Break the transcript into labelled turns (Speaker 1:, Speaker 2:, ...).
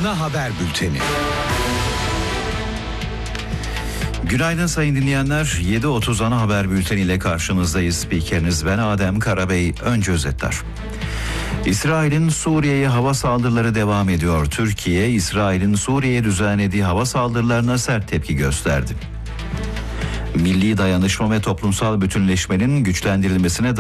Speaker 1: ana haber bülteni.
Speaker 2: Günaydın sayın dinleyenler. 7.30 ana haber bülteniyle karşınızdayız. Spikeriniz ben Adem Karabey. Önce özetler. İsrail'in Suriye'ye hava saldırıları devam ediyor. Türkiye, İsrail'in Suriye'ye düzenlediği hava saldırılarına sert tepki gösterdi. Milli dayanışma ve toplumsal bütünleşmenin güçlendirilmesine